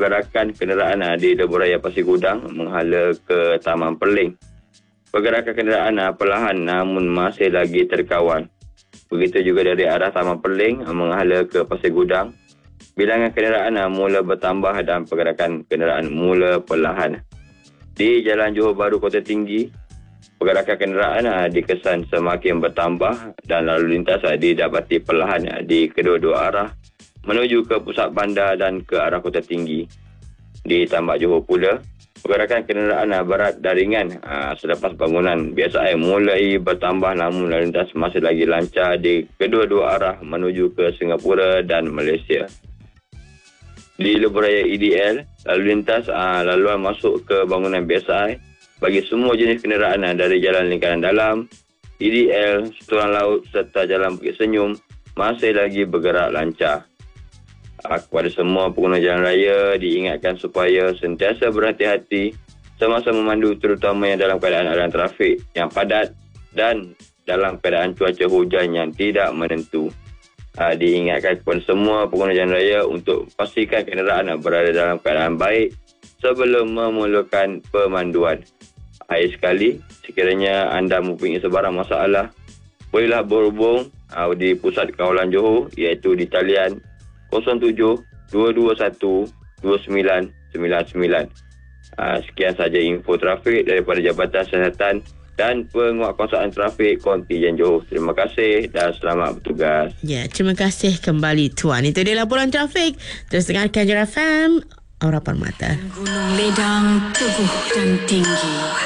pergerakan kenderaan di Lebuh Raya Pasir Gudang menghala ke Taman Perling. Pergerakan kenderaan perlahan namun masih lagi terkawal. Begitu juga dari arah Taman Perling menghala ke Pasir Gudang. Bilangan kenderaan mula bertambah dan pergerakan kenderaan mula perlahan. Di Jalan Johor Bahru Kota Tinggi, pergerakan kenderaan dikesan semakin bertambah dan lalu lintas didapati perlahan di kedua-dua arah menuju ke pusat bandar dan ke arah Kota Tinggi. Di Tambak Johor pula, pergerakan kenderaan berat dan ringan selepas bangunan biasa mulai bertambah namun lalu lintas masih lagi lancar di kedua-dua arah menuju ke Singapura dan Malaysia. Di Lebuh Raya EDL, lalu lintas laluan masuk ke bangunan BSI bagi semua jenis kenderaan dari Jalan Lingkaran Dalam, EDL, Seturan Laut serta Jalan Bukit Senyum masih lagi bergerak lancar. Kepada semua pengguna jalan raya diingatkan supaya sentiasa berhati-hati semasa memandu, terutama yang dalam keadaan aliran trafik yang padat dan dalam keadaan cuaca hujan yang tidak menentu. Diingatkan kepada semua pengguna jalan raya untuk pastikan kenderaan berada dalam keadaan baik sebelum memulakan pemanduan. Akhir sekali, sekiranya anda mempunyai sebarang masalah, bolehlah berhubung di Pusat Kawalan Johor iaitu di talian 07-221-2999. Sekian saja info trafik daripada Jabatan Siasatan dan Penguatkuasaan Trafik Kontijen Johor. Terima kasih dan selamat bertugas. Ya, terima kasih kembali Tuan. Itu dia laporan trafik. Terus dengarkan Jar FM, Harapan Mata. Gunung Ledang teguh dan tinggi.